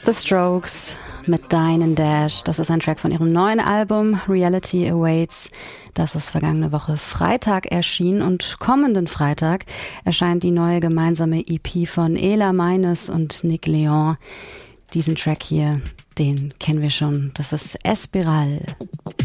The Strokes mit Dine and Dash. Das ist ein Track von ihrem neuen Album Reality Awaits. Das ist vergangene Woche Freitag erschienen und kommenden Freitag erscheint die neue gemeinsame EP von Ela Meines und Nick Leon. Diesen Track hier, den kennen wir schon. Das ist Espiral.